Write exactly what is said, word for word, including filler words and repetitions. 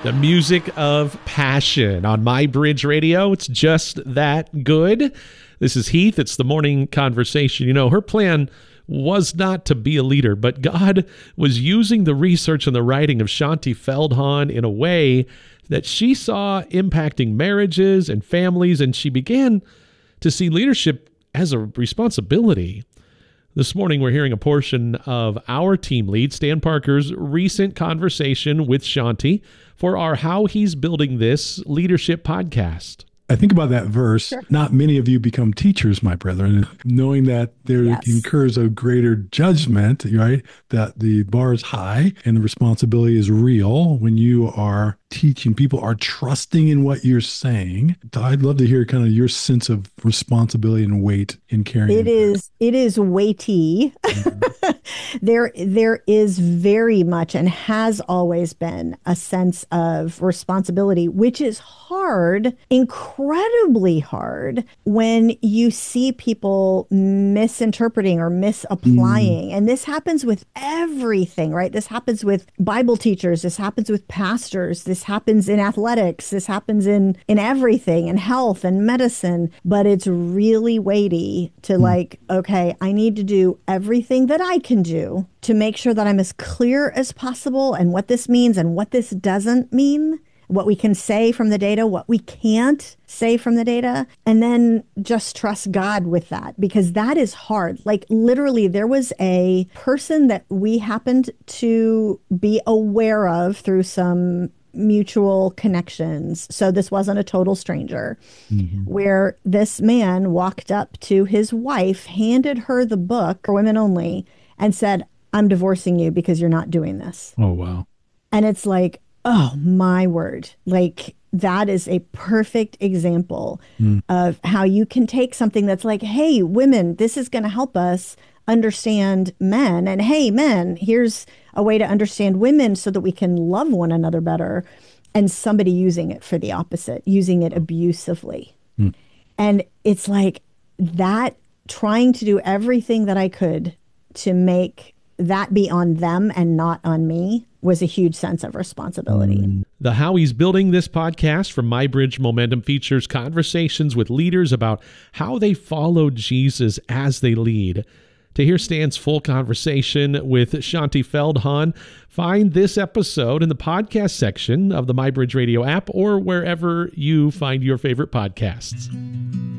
The music of passion on My Bridge Radio. It's just that good. This is Heath. It's the morning conversation. You know, her plan was not to be a leader, but God was using the research and the writing of Shaunti Feldhahn in a way that she saw impacting marriages and families, and she began to see leadership as a responsibility. This morning, we're hearing a portion of our team lead, Stan Parker's recent conversation with Shaunti for our How He's Building This Leadership podcast. I think about that verse, sure. Not many of you become teachers, my brethren, knowing that there yes. incurs a greater judgment, right? That the bar is high and the responsibility is real when you are teaching. People are trusting in what you're saying. I'd love to hear kind of your sense of responsibility and weight in carrying it. Is, it is weighty. Mm-hmm. there, there is very much and has always been a sense of responsibility, which is hard, incredibly hard when you see people misinterpreting or misapplying. Mm. And this happens with everything, right? This happens with Bible teachers. This happens with pastors. This happens in athletics. This happens in, in everything, in health and medicine. But it's really weighty to mm. like, okay, I need to do everything that I can do to make sure that I'm as clear as possible and what this means and what this doesn't mean, what we can say from the data, what we can't say from the data, and then just trust God with that, because that is hard. Like literally, there was a person that we happened to be aware of through some mutual connections. So this wasn't a total stranger, mm-hmm. where this man walked up to his wife, handed her the book for women only, and said, "I'm divorcing you because you're not doing this." Oh, wow. And it's like, oh, my word. Like, that is a perfect example mm. of how you can take something that's like, hey, women, this is going to help us understand men. And hey, men, here's a way to understand women so that we can love one another better. And somebody using it for the opposite, using it abusively. Mm. And it's like that, trying to do everything that I could to make that be on them and not on me was a huge sense of responsibility. The How He's Building This podcast from MyBridge Momentum features conversations with leaders about how they follow Jesus as they lead. To hear Stan's full conversation with Shaunti Feldhahn, find this episode in the podcast section of the MyBridge Radio app or wherever you find your favorite podcasts.